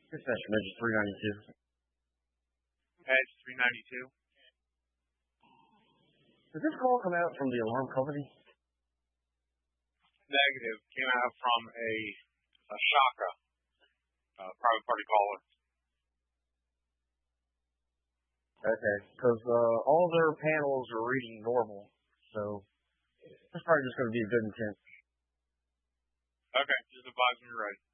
Dispatch Message 392. Edge 392. Did this call come out from the alarm company? Negative. Came out from a Shaka, private party caller. Okay, because all their panels are reading normal, so that's probably just going to be a good intent. Okay, just advise me you're ready.